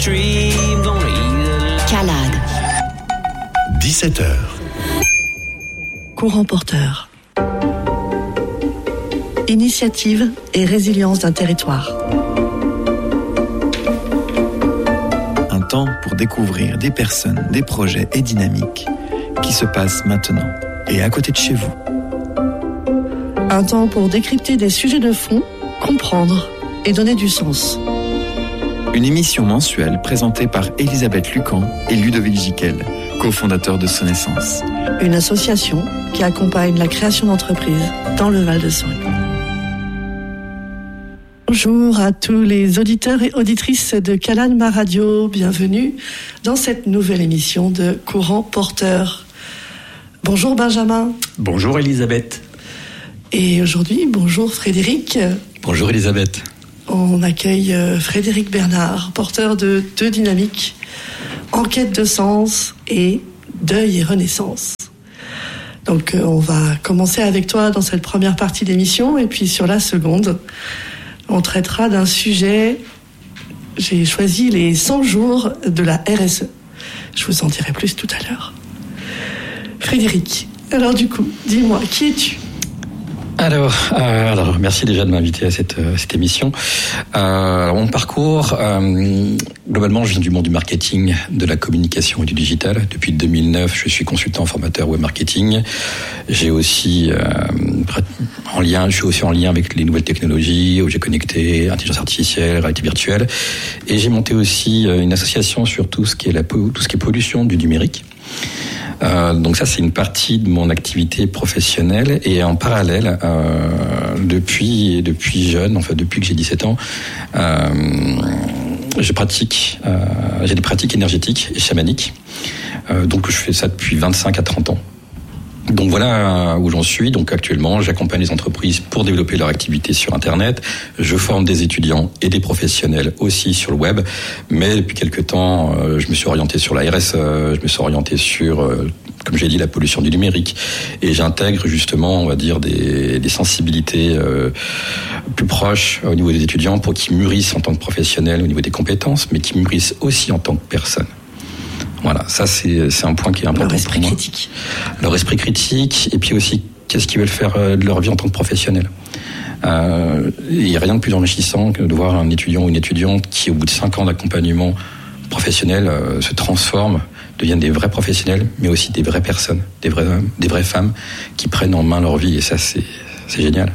Calade. 17h. Courant porteur. Initiative et résilience d'un territoire. Un temps pour découvrir des personnes, des projets et dynamiques qui se passent maintenant et à côté de chez vous. Un temps pour décrypter des sujets de fond, comprendre et donner du sens. Une émission mensuelle présentée par Elisabeth Lucan et Ludovic Giquel, cofondateurs de Sonessence. Une association qui accompagne la création d'entreprises dans le Val-de-Saône. Bonjour à tous les auditeurs et auditrices de Calade Ma Radio. Bienvenue dans cette nouvelle émission de Courant porteur. Bonjour Benjamin. Bonjour Elisabeth. Et aujourd'hui, bonjour Frédéric. Bonjour Elisabeth. On accueille Frédéric Bernard, porteur de deux dynamiques, Enquête de sens et Deuil et renaissance. Donc on va commencer avec toi dans cette première partie d'émission et puis sur la seconde, on traitera d'un sujet, j'ai choisi les 100 jours de la RSE. Je vous en dirai plus tout à l'heure. Frédéric, alors du coup, dis-moi, qui es-tu ? Alors, merci déjà de m'inviter à cette émission. Mon parcours, globalement, je viens du monde du marketing, de la communication et du digital. Depuis 2009, je suis consultant formateur web marketing. Je suis aussi en lien avec les nouvelles technologies, objets connectés, intelligence artificielle, réalité virtuelle. Et j'ai monté aussi une association sur tout ce qui est pollution du numérique. Donc ça, c'est une partie de mon activité professionnelle. Et en parallèle, depuis jeune, enfin depuis que j'ai 17 ans, j'ai des pratiques énergétiques et chamaniques. Donc je fais ça depuis 25 à 30 ans. Donc voilà où j'en suis. Donc actuellement, j'accompagne les entreprises pour développer leur activité sur Internet. Je forme des étudiants et des professionnels aussi sur le web. Mais depuis quelques temps, je me suis orienté sur la RSE, je me suis orienté sur, comme j'ai dit, la pollution du numérique. Et j'intègre justement, on va dire, des sensibilités plus proches au niveau des étudiants pour qu'ils mûrissent en tant que professionnels au niveau des compétences, mais qu'ils mûrissent aussi en tant que personnes. Voilà, ça c'est un point qui est important pour moi. Leur esprit critique, et puis aussi qu'est-ce qu'ils veulent faire de leur vie en tant que professionnels. Il n'y a rien de plus enrichissant que de voir un étudiant ou une étudiante qui, au bout de 5 ans d'accompagnement professionnel, se transforme, deviennent des vrais professionnels, mais aussi des vraies personnes, des vrais hommes, des vraies femmes qui prennent en main leur vie, et ça c'est génial.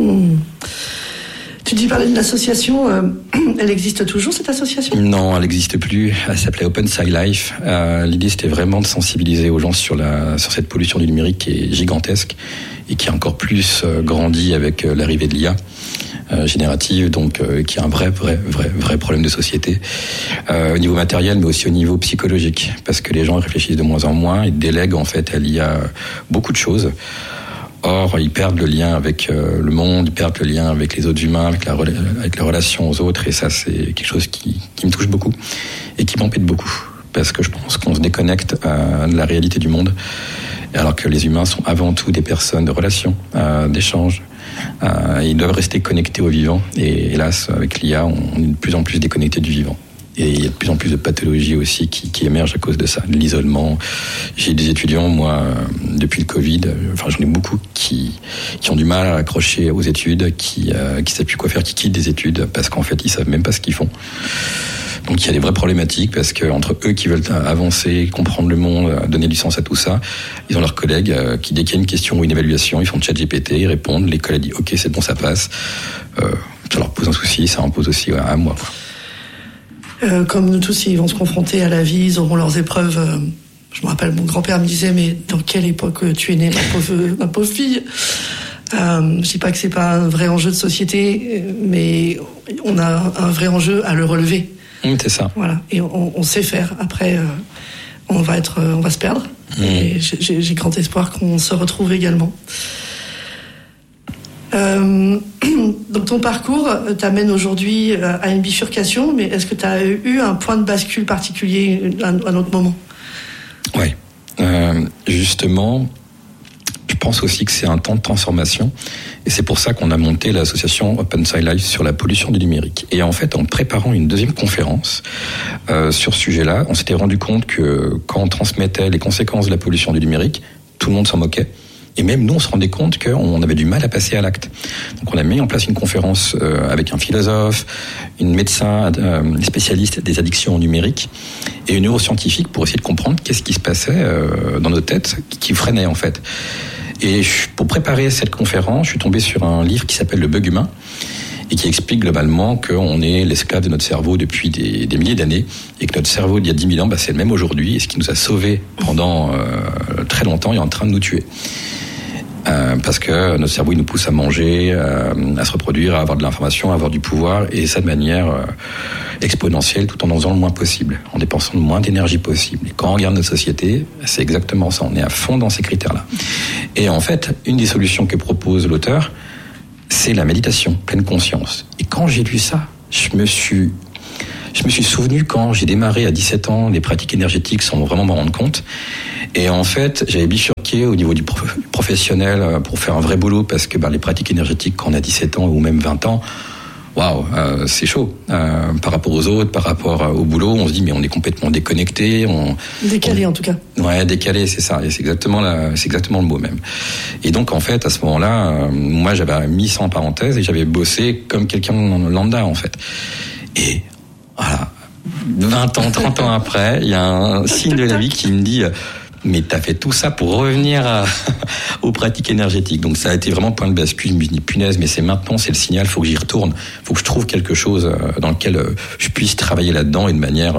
Tu parlais d'une association, elle existe toujours cette association ? Non, elle n'existe plus, elle s'appelait Open Sky Life. L'idée c'était vraiment de sensibiliser aux gens sur cette pollution du numérique qui est gigantesque et qui a encore plus grandi avec l'arrivée de l'IA générative, donc qui est un vrai problème de société au niveau matériel, mais aussi au niveau psychologique, parce que les gens réfléchissent de moins en moins et délèguent en fait à l'IA beaucoup de choses. Or, ils perdent le lien avec le monde, ils perdent le lien avec les autres humains, avec la relation aux autres, et ça, c'est quelque chose qui me touche beaucoup et qui m'embête beaucoup, parce que je pense qu'on se déconnecte de la réalité du monde, alors que les humains sont avant tout des personnes de relation, d'échange. Ils doivent rester connectés au vivant, et hélas, avec l'IA, on est de plus en plus déconnectés du vivant. Et il y a de plus en plus de pathologies aussi qui émergent à cause de ça, de l'isolement. J'ai des étudiants, moi, depuis le Covid, j'en ai beaucoup qui ont du mal à accrocher aux études, qui savent plus quoi faire, qui quittent des études parce qu'en fait, ils savent même pas ce qu'ils font. Donc il y a des vraies problématiques parce que entre eux qui veulent avancer, comprendre le monde, donner du sens à tout ça, ils ont leurs collègues qui, dès qu'il y a une question ou une évaluation, ils font ChatGPT, ils répondent, l'école dit OK, c'est bon, ça passe. Ça leur pose un souci, ça en pose aussi à moi. Comme nous tous, ils vont se confronter à la vie, ils auront leurs épreuves. Je me rappelle, mon grand-père me disait, mais dans quelle époque tu es née, ma pauvre fille ? Je dis pas que c'est pas un vrai enjeu de société, mais on a un vrai enjeu à le relever. C'est ça. Voilà, et on sait faire. Après, on va se perdre. Et j'ai grand espoir qu'on se retrouve également. Donc ton parcours t'amène aujourd'hui à une bifurcation, mais est-ce que tu as eu un point de bascule particulier à un autre moment ? Oui, justement, je pense aussi que c'est un temps de transformation Et c'est pour ça qu'on a monté l'association Open Sky Life sur la pollution du numérique. Et en fait, en préparant une deuxième conférence sur ce sujet-là, on s'était rendu compte que quand on transmettait les conséquences de la pollution du numérique, tout le monde s'en moquait. Et même nous, on se rendait compte qu'on avait du mal à passer à l'acte. Donc on a mis en place une conférence avec un philosophe, une médecin, spécialiste des addictions au numérique et une neuroscientifique pour essayer de comprendre qu'est-ce qui se passait dans nos têtes qui freinait en fait. Et pour préparer cette conférence, je suis tombé sur un livre qui s'appelle Le Bug Humain et qui explique globalement qu'on est l'esclave de notre cerveau depuis des milliers d'années et que notre cerveau d'il y a 10 000 ans, c'est le même aujourd'hui et ce qui nous a sauvés pendant très longtemps est en train de nous tuer. Parce que notre cerveau il nous pousse à manger, à se reproduire, à avoir de l'information, à avoir du pouvoir, et ça de manière exponentielle, tout en faisant le moins possible, en dépensant le moins d'énergie possible. Et quand on regarde notre société, c'est exactement ça, on est à fond dans ces critères-là. Et en fait, une des solutions que propose l'auteur, c'est la méditation, pleine conscience. Et quand j'ai lu ça, je me suis souvenu quand j'ai démarré à 17 ans les pratiques énergétiques sans vraiment m'en rendre compte. Et en fait, j'avais bifurqué au niveau du professionnel pour faire un vrai boulot parce que les pratiques énergétiques quand on a 17 ans ou même 20 ans, waouh, c'est chaud. Par rapport aux autres, par rapport au boulot, on se dit mais on est complètement déconnecté. Décalé en tout cas. Ouais, décalé, c'est ça. Et c'est exactement le mot même. Et donc en fait, à ce moment-là, moi j'avais mis ça en parenthèse et j'avais bossé comme quelqu'un lambda en fait. Et voilà, 20 ans, 30 ans après, il y a un signe de la vie qui me dit mais t'as fait tout ça pour revenir aux pratiques énergétiques. Donc ça a été vraiment point de bascule. Je me suis dit punaise, mais c'est maintenant, c'est le signal, faut que j'y retourne. Faut que je trouve quelque chose dans lequel je puisse travailler là-dedans et de manière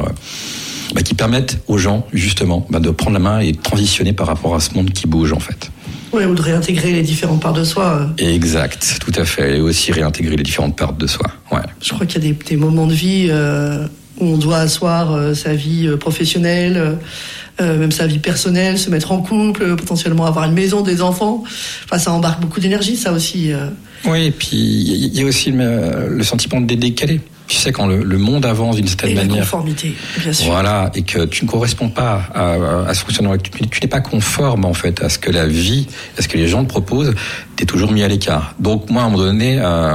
qui permette aux gens justement de prendre la main et de transitionner par rapport à ce monde qui bouge en fait. Oui, ou de réintégrer les différentes parts de soi. Exact, tout à fait. Et aussi réintégrer les différentes parts de soi. Ouais. Je crois qu'il y a des moments de vie où on doit asseoir sa vie professionnelle, même sa vie personnelle, se mettre en couple, potentiellement avoir une maison, des enfants. Enfin, ça embarque beaucoup d'énergie, ça aussi. Oui, et puis il y a aussi le sentiment de décalé. Tu sais, quand le monde avance d'une certaine manière. La conformité, bien sûr. Voilà, et que tu ne corresponds pas à ce fonctionnement, tu n'es pas conforme, en fait, à ce que la vie, à ce que les gens te proposent, t'es toujours mis à l'écart. Donc, moi, à un moment donné,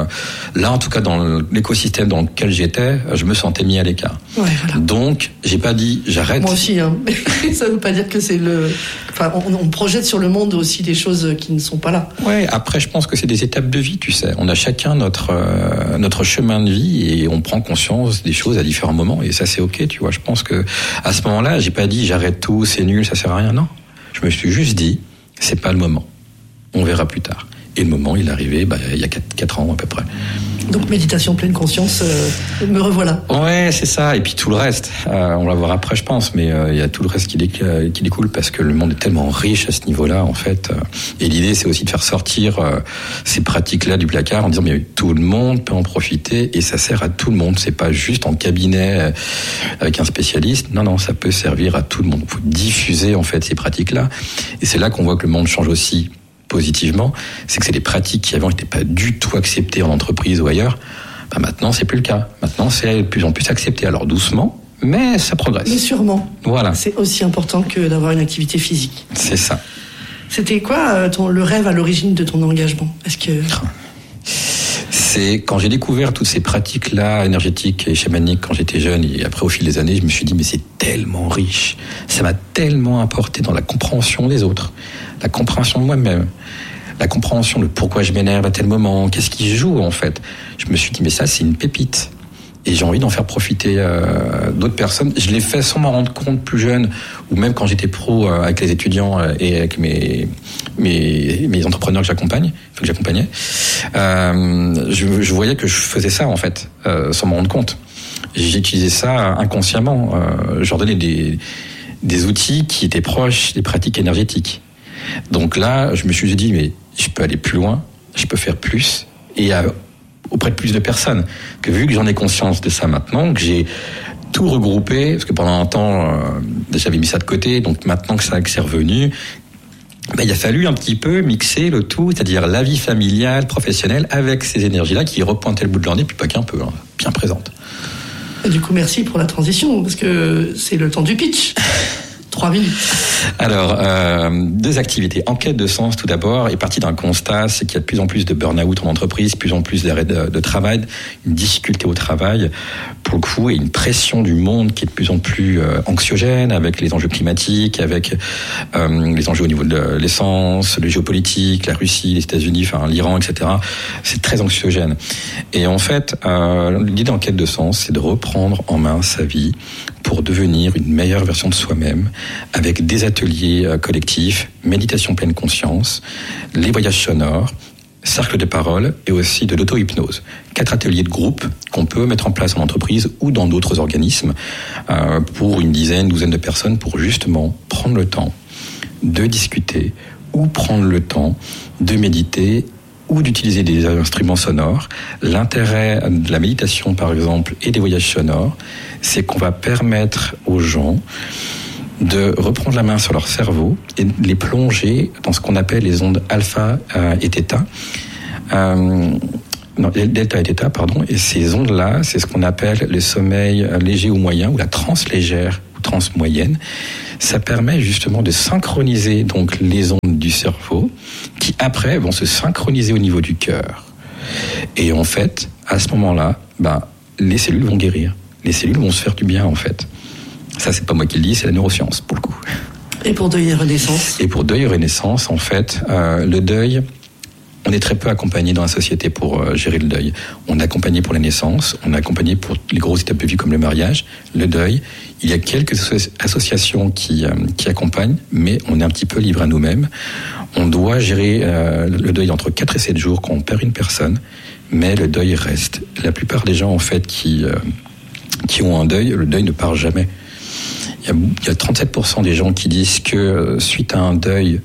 là, en tout cas, dans l'écosystème dans lequel j'étais, je me sentais mis à l'écart. Ouais, voilà. Donc, j'ai pas dit, j'arrête. Moi aussi, hein. Ça veut pas dire que c'est enfin, on projette sur le monde aussi des choses qui ne sont pas là. Ouais, après, je pense que c'est des étapes de vie, tu sais. On a chacun notre chemin de vie et on prend conscience des choses à différents moments et ça c'est ok, tu vois. Je pense que à ce moment-là, j'ai pas dit j'arrête tout, c'est nul, ça sert à rien. Non, je me suis juste dit c'est pas le moment. On verra plus tard. Et le moment, il est arrivé il y a 4 ans à peu près. Donc méditation pleine conscience, me revoilà. Ouais, c'est ça. Et puis tout le reste, on va voir après, je pense. Mais il y a tout le reste qui découle parce que le monde est tellement riche à ce niveau-là, en fait. Et l'idée, c'est aussi de faire sortir ces pratiques-là du placard en disant mais tout le monde peut en profiter et ça sert à tout le monde. C'est pas juste en cabinet avec un spécialiste. Non, ça peut servir à tout le monde. Il faut diffuser en fait ces pratiques-là. Et c'est là qu'on voit que le monde change aussi positivement, c'est que c'est des pratiques qui avant n'étaient pas du tout acceptées en entreprise ou ailleurs. Maintenant, c'est plus le cas. Maintenant, c'est de plus en plus accepté. Alors doucement, mais ça progresse. Mais sûrement. Voilà. C'est aussi important que d'avoir une activité physique. C'est ça. C'était quoi le rêve à l'origine de ton engagement ? Est-ce que... C'est quand j'ai découvert toutes ces pratiques-là, énergétiques et chamaniques quand j'étais jeune, et après au fil des années, je me suis dit mais c'est tellement riche, ça m'a tellement apporté dans la compréhension des autres, la compréhension de moi-même, la compréhension de pourquoi je m'énerve à tel moment, qu'est-ce qui se joue en fait. Je me suis dit mais ça c'est une pépite. Et j'ai envie d'en faire profiter d'autres personnes. Je l'ai fait sans m'en rendre compte plus jeune, ou même quand j'étais pro avec les étudiants et avec mes entrepreneurs que j'accompagnais. Je voyais que je faisais ça en fait, sans m'en rendre compte. J'utilisais ça inconsciemment. Je leur donnais des outils qui étaient proches des pratiques énergétiques. Donc là, je me suis dit mais je peux aller plus loin, je peux faire plus et auprès de plus de personnes, que vu que j'en ai conscience de ça maintenant, que j'ai tout regroupé, parce que pendant un temps, j'avais mis ça de côté, donc maintenant que c'est revenu, il a fallu un petit peu mixer le tout, c'est-à-dire la vie familiale, professionnelle, avec ces énergies-là qui repointaient le bout de leur nez, puis pas qu'un peu, bien présentes. Et du coup, merci pour la transition, parce que c'est le temps du pitch. 3 minutes. Alors, 2 activités. Enquête de sens, tout d'abord, est partie d'un constat, c'est qu'il y a de plus en plus de burn-out en entreprise, de plus en plus d'arrêts de travail, une difficulté au travail, pour le coup, et une pression du monde qui est de plus en plus anxiogène, avec les enjeux climatiques, avec les enjeux au niveau de l'essence, le géopolitique, la Russie, les États-Unis, enfin l'Iran, etc. C'est très anxiogène. Et en fait, l'idée d'enquête de sens, c'est de reprendre en main sa vie pour devenir une meilleure version de soi-même, avec des ateliers collectifs, méditation pleine conscience, les voyages sonores, cercle de parole et aussi de l'auto-hypnose. 4 ateliers de groupe qu'on peut mettre en place en entreprise ou dans d'autres organismes pour une dizaine, douzaine de personnes pour justement prendre le temps de discuter ou prendre le temps de méditer ou d'utiliser des instruments sonores. L'intérêt de la méditation, par exemple, et des voyages sonores, c'est qu'on va permettre aux gens de reprendre la main sur leur cerveau et de les plonger dans ce qu'on appelle les ondes alpha et theta. Delta et theta, pardon. Et ces ondes-là, c'est ce qu'on appelle le sommeil léger ou moyen, ou la transe légère ou transe moyenne. Ça permet justement de synchroniser donc les ondes du cerveau qui après vont se synchroniser au niveau du cœur. Et en fait, à ce moment-là, les cellules vont guérir. Les cellules vont se faire du bien en fait. Ça, c'est pas moi qui le dis, c'est la neuroscience pour le coup. Et pour Deuil et Renaissance ? Et pour Deuil et Renaissance, en fait, le deuil, on est très peu accompagné dans la société pour gérer le deuil. On est accompagné pour la naissance, on est accompagné pour les grosses étapes de vie comme le mariage, le deuil. Il y a quelques associations qui accompagnent, mais on est un petit peu livré à nous-mêmes. On doit gérer le deuil entre 4 et 7 jours quand on perd une personne, mais le deuil reste. La plupart des gens, en fait, qui ont un deuil, le deuil ne part jamais. Il y a 37% des gens qui disent que suite à un deuil,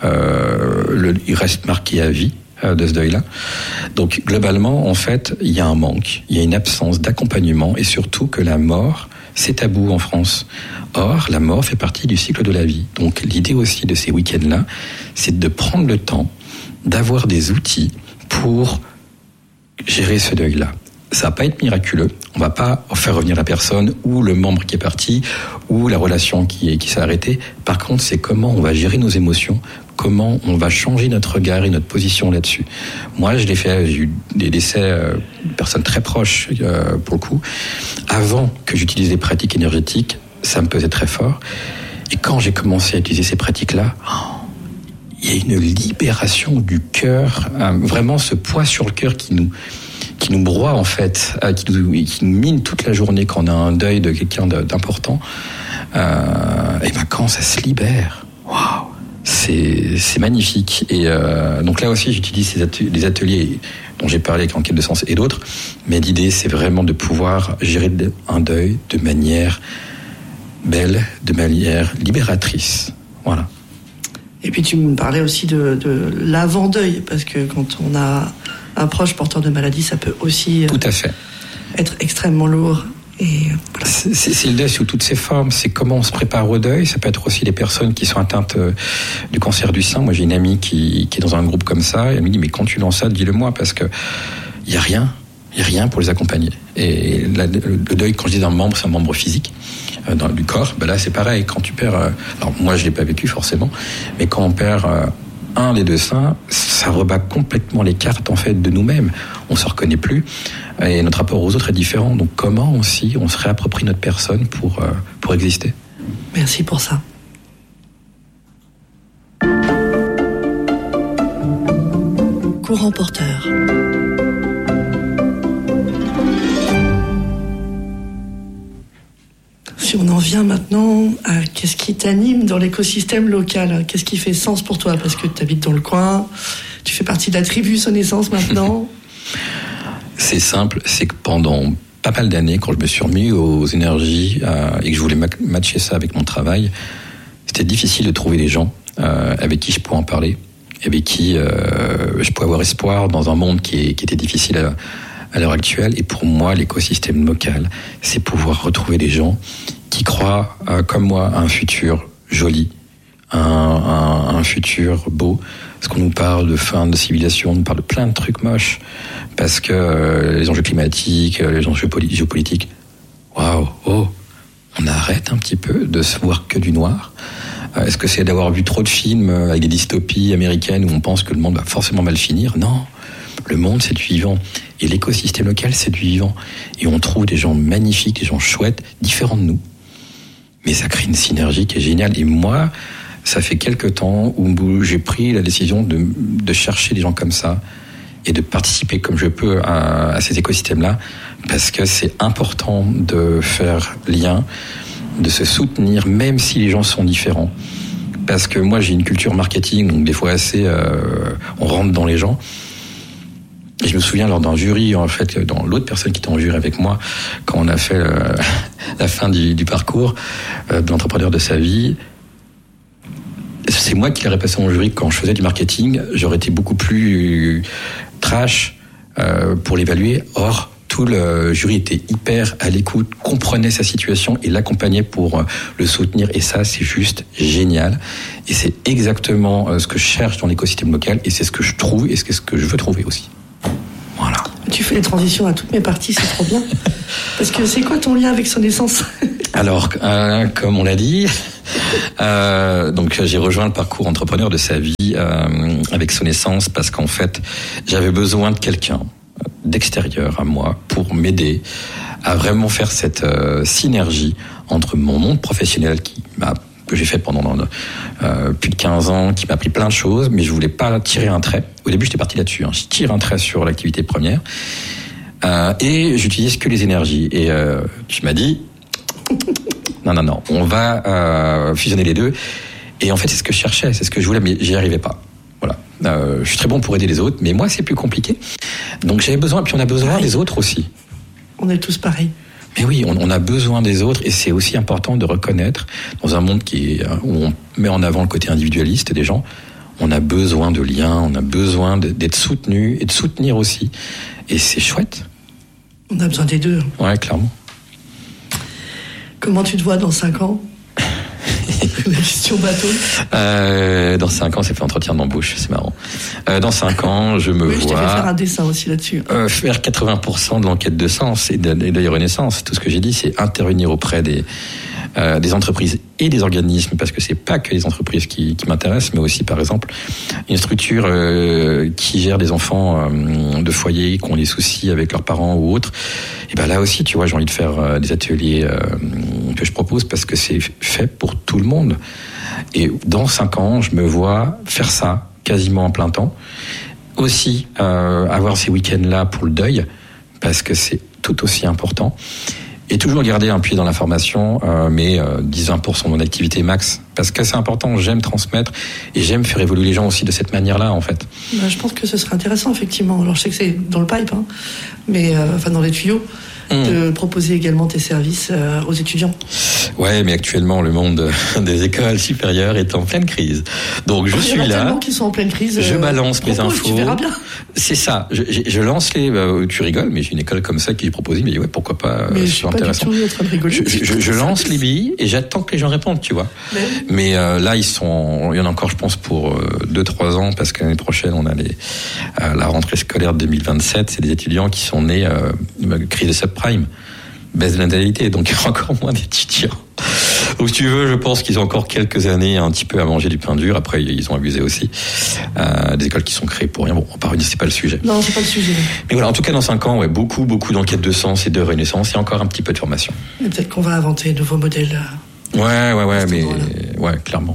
il reste marqué à vie de ce deuil-là. Donc globalement, en fait, il y a un manque, il y a une absence d'accompagnement et surtout que la mort, c'est tabou en France. Or, la mort fait partie du cycle de la vie. Donc l'idée aussi de ces week-ends-là, c'est de prendre le temps d'avoir des outils pour gérer ce deuil-là. Ça va pas être miraculeux. On va pas faire revenir la personne ou le membre qui est parti ou la relation qui s'est arrêtée. Par contre, c'est comment on va gérer nos émotions, comment on va changer notre regard et notre position là-dessus. Moi, je l'ai fait, j'ai eu des décès de personnes très proches pour le coup. Avant que j'utilise des pratiques énergétiques, ça me pesait très fort. Et quand j'ai commencé à utiliser ces pratiques-là, il y a une libération du cœur, vraiment ce poids sur le cœur qui nous broie en fait, qui nous mine toute la journée quand on a un deuil de quelqu'un d'important. Et quand ça se libère, waouh, c'est magnifique. Et donc là aussi, j'utilise des ateliers dont j'ai parlé avec Enquête de sens et d'autres. Mais l'idée, c'est vraiment de pouvoir gérer un deuil de manière belle, de manière libératrice. Voilà. Et puis tu me parlais aussi de l'avant-deuil, parce que quand on a un proche porteur de maladie, ça peut aussi tout à fait être extrêmement lourd. Et voilà. C'est le deuil sous toutes ses formes. C'est comment on se prépare au deuil. Ça peut être aussi les personnes qui sont atteintes du cancer du sein. Moi, j'ai une amie qui est dans un groupe comme ça. Et elle me dit, mais quand tu lances ça, dis-le-moi, parce que il y a rien pour les accompagner. Et le deuil, quand je dis d'un membre, c'est un membre physique du corps. Là, c'est pareil. Quand tu perds, alors moi, je l'ai pas vécu forcément, mais quand on perd un des deux seins, ça rebat complètement les cartes en fait de nous-mêmes. On se reconnaît plus et notre rapport aux autres est différent. Donc comment aussi on se réapproprie notre personne pour exister. Merci pour ça. Courant porteur. Si on en vient maintenant à qu'est-ce qui t'anime dans l'écosystème local, qu'est-ce qui fait sens pour toi, parce que tu habites dans le coin, tu fais partie de la tribu Renaissance maintenant. C'est simple, c'est que pendant pas mal d'années, quand je me suis remis aux énergies et que je voulais matcher ça avec mon travail, c'était difficile de trouver des gens avec qui je pouvais en parler, avec qui je pouvais avoir espoir dans un monde qui était difficile à l'heure actuelle. Et pour moi, l'écosystème local, c'est pouvoir retrouver des gens qui croient, comme moi, à un futur joli, un futur beau. Parce qu'on nous parle de fin de civilisation, on nous parle de plein de trucs moches, parce que les enjeux climatiques, les enjeux géopolitiques, waouh, On arrête un petit peu de se voir que du noir. Est-ce que c'est d'avoir vu trop de films avec des dystopies américaines où on pense que le monde va forcément mal finir? Non, le monde c'est du vivant. Et l'écosystème local c'est du vivant. Et on trouve des gens magnifiques, des gens chouettes, différents de nous. Mais ça crée une synergie qui est géniale. Et moi, ça fait quelques temps où j'ai pris la décision de chercher des gens comme ça et de participer comme je peux à ces écosystèmes-là, parce que c'est important de faire lien, de se soutenir, même si les gens sont différents. Parce que moi, j'ai une culture marketing, donc des fois assez, on rentre dans les gens. Et je me souviens lors d'un jury, en fait, dans l'autre personne qui était en jury avec moi, quand on a fait la fin du parcours de l'entrepreneur de sa vie, c'est moi qui l'aurais passé en jury quand je faisais du marketing. J'aurais été beaucoup plus trash pour l'évaluer. Or, tout le jury était hyper à l'écoute, comprenait sa situation et l'accompagnait pour le soutenir. Et ça, c'est juste génial. Et c'est exactement ce que je cherche dans l'écosystème local. Et c'est ce que je trouve et c'est ce que je veux trouver aussi. Voilà. Tu fais les transitions à toutes mes parties, c'est trop bien. Parce que c'est quoi ton lien avec Son Essence? Alors, comme on l'a dit, donc j'ai rejoint le parcours entrepreneur de sa vie avec Son Essence parce qu'en fait, j'avais besoin de quelqu'un d'extérieur à moi pour m'aider à vraiment faire cette synergie entre mon monde professionnel que j'ai fait pendant plus de 15 ans, qui m'a appris plein de choses, mais je voulais pas tirer un trait. Au début, j'étais parti là-dessus. Je tire un trait sur l'activité première et j'utilise que les énergies. Et tu m'as dit, non, on va fusionner les deux. Et en fait, c'est ce que je cherchais, c'est ce que je voulais, mais j'y arrivais pas. Voilà. Je suis très bon pour aider les autres, mais moi, c'est plus compliqué. Donc j'avais besoin, puis on a besoin des autres aussi. On est tous pareils. Mais oui, on a besoin des autres, et c'est aussi important de reconnaître, dans un monde où on met en avant le côté individualiste des gens, on a besoin de liens, on a besoin d'être soutenu et de soutenir aussi. Et c'est chouette. On a besoin des deux. Ouais, clairement. Comment tu te vois dans 5 ans? La question bateau. Dans 5 ans, c'est fait entretien d'embauche, c'est marrant. Dans 5 ans, je me vois... Je t'ai fait faire un dessin aussi là-dessus. Faire 80% de l'enquête de sens et de renaissance. Tout ce que j'ai dit, c'est intervenir auprès des entreprises et des organismes, parce que c'est pas que les entreprises qui m'intéressent, mais aussi, par exemple, une structure qui gère des enfants de foyer qui ont des soucis avec leurs parents ou autres. Et ben là aussi, tu vois, j'ai envie de faire des ateliers que je propose parce que c'est fait pour tout le monde. Et dans 5 ans, je me vois faire ça quasiment en plein temps. Aussi, avoir ces week-ends-là pour le deuil, parce que c'est tout aussi important. Et toujours garder un pied dans la formation, mais 10-20% de mon activité max. Parce que c'est important, j'aime transmettre et j'aime faire évoluer les gens aussi de cette manière-là, en fait. Je pense que ce serait intéressant, effectivement. Alors, je sais que c'est dans le pipe, mais dans les tuyaux, de proposer également tes services aux étudiants. Ouais, mais actuellement, le monde des écoles supérieures est en pleine crise. Donc, je suis là. Il y en a tellement qui sont en pleine crise. Je balance mes infos. Tu verras bien. C'est ça. Je lance les... tu rigoles, mais j'ai une école comme ça qui est proposée. Mais ouais, pourquoi pas? Mais je suis pas du tout en train de rigoler. Je lance les billes et j'attends que les gens répondent, tu vois. Mais là, il y en a encore, je pense, pour 2-3 ans, parce que l'année prochaine, on a la rentrée scolaire de 2027. C'est des étudiants qui sont nés crise de subprime, baisse de la natalité, donc il y a encore moins d'étudiants. Donc, si tu veux, je pense qu'ils ont encore quelques années un petit peu à manger du pain dur. Après, ils ont abusé aussi. Des écoles qui sont créées pour rien. Bon, on part, c'est pas le sujet. Non, c'est pas le sujet. Mais voilà, en tout cas, dans 5 ans, ouais, beaucoup d'enquêtes de sens et de renaissance, et encore un petit peu de formation. Et peut-être qu'on va inventer de nouveaux modèles. Ouais, mais ouais, clairement.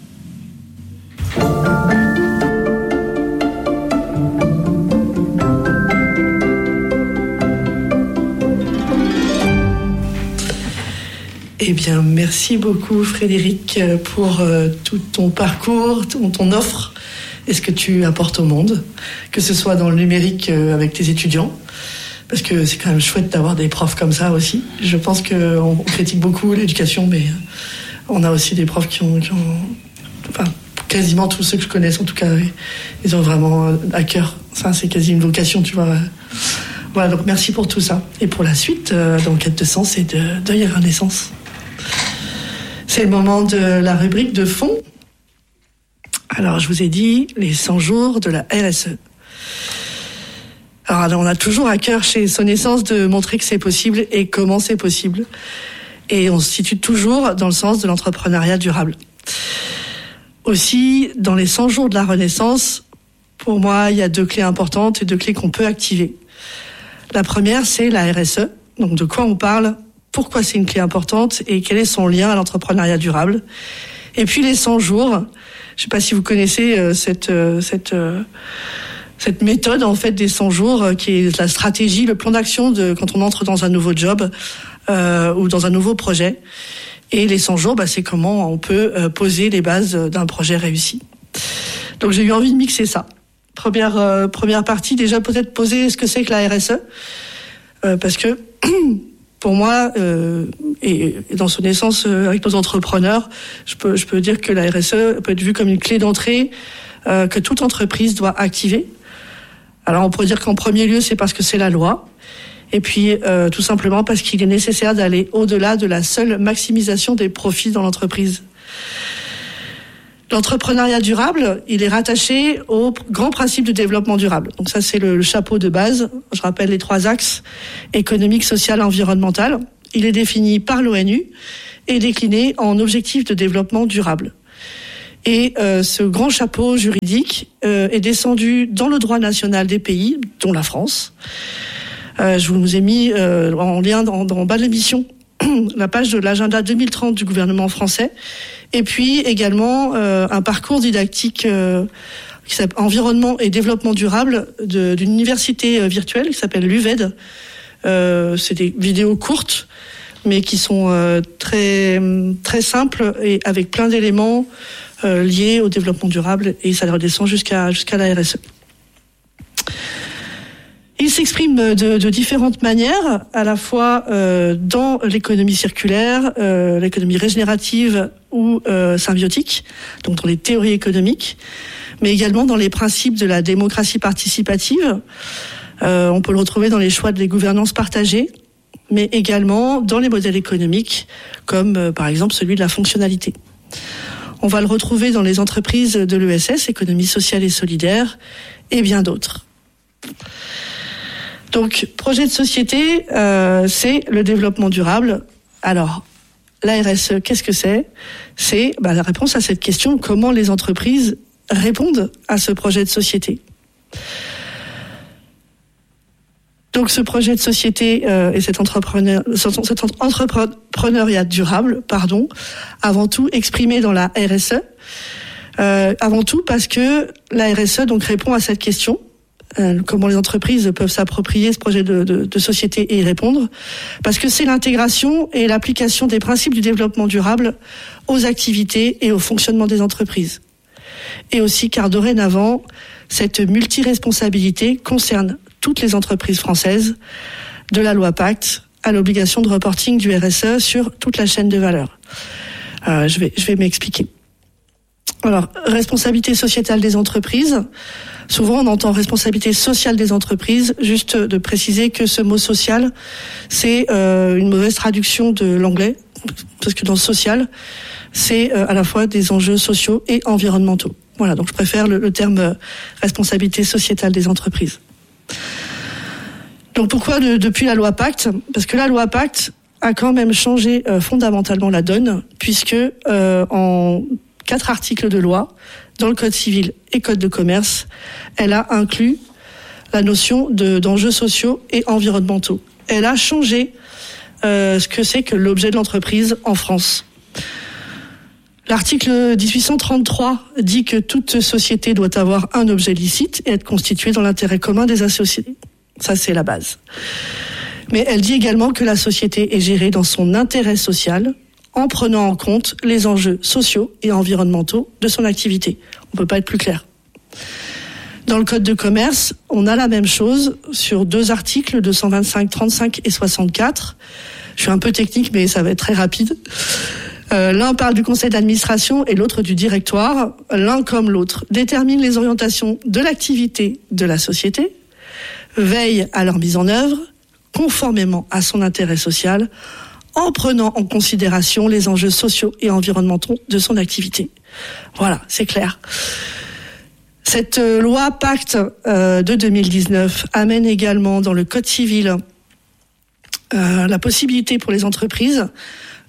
Eh bien, merci beaucoup Frédéric pour tout ton parcours, ton offre et ce que tu apportes au monde, que ce soit dans le numérique avec tes étudiants, parce que c'est quand même chouette d'avoir des profs comme ça aussi. Je pense qu'on critique beaucoup l'éducation, mais on a aussi des profs qui ont enfin, quasiment tous ceux que je connaisse en tout cas, ils ont vraiment à cœur. Ça, c'est quasi une vocation, tu vois. Voilà, donc merci pour tout ça. Et pour la suite, d'enquête de sens et de deuil et renaissance. C'est le moment de la rubrique de fond. Alors, je vous ai dit les 100 jours de la RSE. Alors, on a toujours à cœur chez Son Essence de montrer que c'est possible et comment c'est possible. Et on se situe toujours dans le sens de l'entrepreneuriat durable. Aussi, dans les 100 jours de la Renaissance, pour moi, il y a 2 clés importantes et 2 clés qu'on peut activer. La première, c'est la RSE. Donc, de quoi on parle, pourquoi c'est une clé importante et quel est son lien à l'entrepreneuriat durable. Et puis, les 100 jours, je ne sais pas si vous connaissez cette méthode en fait des 100 jours qui est la stratégie, le plan d'action de quand on entre dans un nouveau job ou dans un nouveau projet. Et les 100 jours, c'est comment on peut poser les bases d'un projet réussi. Donc j'ai eu envie de mixer ça. Première partie, déjà peut-être poser ce que c'est que la RSE, parce que pour moi, et dans son essence avec nos entrepreneurs, je peux dire que la RSE peut être vue comme une clé d'entrée que toute entreprise doit activer. Alors on pourrait dire qu'en premier lieu, c'est parce que c'est la loi, et puis tout simplement parce qu'il est nécessaire d'aller au-delà de la seule maximisation des profits dans l'entreprise. L'entrepreneuriat durable, il est rattaché au grand principe de développement durable. Donc ça, c'est le chapeau de base. Je rappelle les 3 axes: économique, social, environnemental. Il est défini par l'ONU et décliné en objectifs de développement durable. Et ce grand chapeau juridique est descendu dans le droit national des pays, dont la France. Je vous ai mis en lien dans bas de l'émission la page de l'agenda 2030 du gouvernement français, et puis également un parcours didactique qui s'appelle Environnement et développement durable d'une université virtuelle qui s'appelle l'UVED. C'est des vidéos courtes, mais qui sont très très simples et avec plein d'éléments liés au développement durable, et ça redescend jusqu'à la RSE. Il s'exprime de différentes manières, à la fois dans l'économie circulaire, l'économie régénérative ou symbiotique, donc dans les théories économiques, mais également dans les principes de la démocratie participative. On peut le retrouver dans les choix de les gouvernances partagées, mais également dans les modèles économiques, comme par exemple celui de la fonctionnalité. On va le retrouver dans les entreprises de l'ESS, économie sociale et solidaire, et bien d'autres. Donc, projet de société, c'est le développement durable. Alors, la RSE, qu'est-ce que c'est ? C'est la réponse à cette question, comment les entreprises répondent à ce projet de société. Donc, ce projet de société et cet entrepreneuriat durable, avant tout exprimé dans la RSE, avant tout parce que la RSE donc répond à cette question. Comment les entreprises peuvent s'approprier ce projet de société et y répondre, parce que c'est l'intégration et l'application des principes du développement durable aux activités et au fonctionnement des entreprises. Et aussi car dorénavant, cette multiresponsabilité concerne toutes les entreprises françaises, de la loi Pacte à l'obligation de reporting du RSE sur toute la chaîne de valeur. Je vais m'expliquer. Alors, responsabilité sociétale des entreprises. Souvent, on entend responsabilité sociale des entreprises. Juste de préciser que ce mot social, c'est une mauvaise traduction de l'anglais, parce que dans social, c'est à la fois des enjeux sociaux et environnementaux. Voilà, donc je préfère le terme responsabilité sociétale des entreprises. Donc pourquoi depuis la loi Pacte ? Parce que la loi Pacte a quand même changé fondamentalement la donne, puisque en 4 articles de loi, dans le Code civil et Code de commerce, elle a inclus la notion d'enjeux sociaux et environnementaux. Elle a changé ce que c'est que l'objet de l'entreprise en France. L'article 1833 dit que toute société doit avoir un objet licite et être constituée dans l'intérêt commun des associés. Ça, c'est la base. Mais elle dit également que la société est gérée dans son intérêt social, en prenant en compte les enjeux sociaux et environnementaux de son activité. On ne peut pas être plus clair. Dans le Code de commerce, on a la même chose sur 2 articles, 225, 35 et 64. Je suis un peu technique, mais ça va être très rapide. L'un parle du conseil d'administration et l'autre du directoire. L'un comme l'autre détermine les orientations de l'activité de la société, veille à leur mise en œuvre, conformément à son intérêt social, en prenant en considération les enjeux sociaux et environnementaux de son activité. Voilà, c'est clair. Cette loi Pacte de 2019 amène également dans le Code civil la possibilité pour les entreprises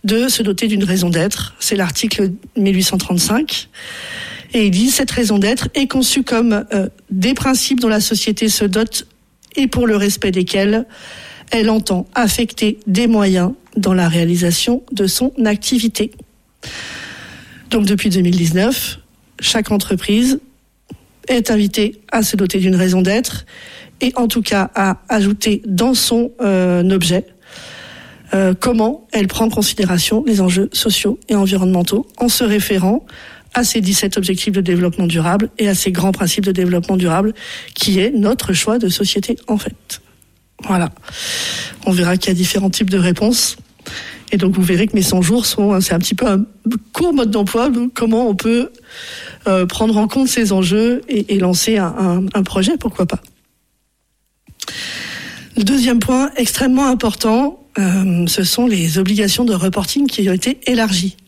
de se doter d'une raison d'être. C'est l'article 1835. Et il dit, cette raison d'être est conçue comme des principes dont la société se dote et pour le respect desquels elle entend affecter des moyens dans la réalisation de son activité. Donc depuis 2019, chaque entreprise est invitée à se doter d'une raison d'être et en tout cas à ajouter dans son objet comment elle prend en considération les enjeux sociaux et environnementaux en se référant à ces 17 objectifs de développement durable et à ces grands principes de développement durable qui est notre choix de société en fait. Voilà. On verra qu'il y a différents types de réponses. Et donc vous verrez que mes 100 jours c'est un petit peu un court mode d'emploi de comment on peut prendre en compte ces enjeux et lancer un projet, pourquoi pas. Le deuxième point extrêmement important, ce sont les obligations de reporting qui ont été élargies.